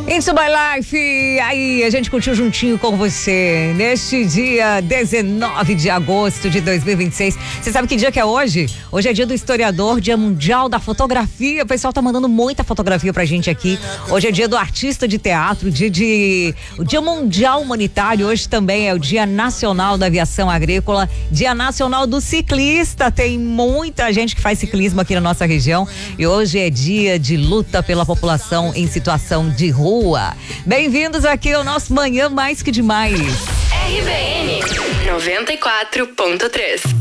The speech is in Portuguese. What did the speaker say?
Into My Life, aí a gente curtiu juntinho com você neste dia 19 de agosto de 2026. Você sabe que dia que é hoje? Hoje é dia do historiador, dia mundial da fotografia. O pessoal tá mandando muita fotografia pra gente aqui. Hoje é dia do artista de teatro, o dia mundial humanitário. Hoje também é o dia nacional da aviação agrícola, dia nacional do ciclista. Tem muita gente que faz ciclismo aqui na nossa região e hoje é dia de luta pela população em situação de rua. Bem-vindos aqui ao nosso Manhã Mais Que Demais. RBN 94.3.